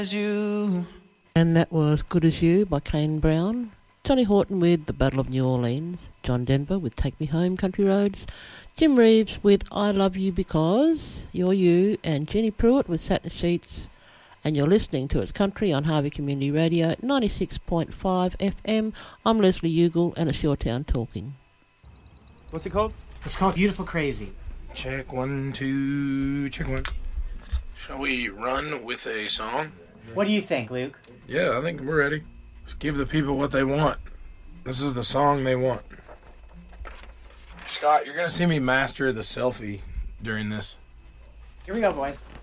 You. And that was Good As You by Kane Brown. Johnny Horton with The Battle of New Orleans. John Denver with Take Me Home, Country Roads. Jim Reeves with I Love You Because You're You. And Jenny Pruitt with Satin Sheets. And you're listening to It's Country on Harvey Community Radio, 96.5 FM. I'm Leslie Ugle and it's Your Town Talking. What's it called? It's called Beautiful Crazy. Check 1, 2, check 1. Shall we run with a song? What do you think, Luke? Yeah, I think we're ready. Just give the people what they want. This is the song they want. Scott, you're going to see me master the selfie during this. Here we go, boys.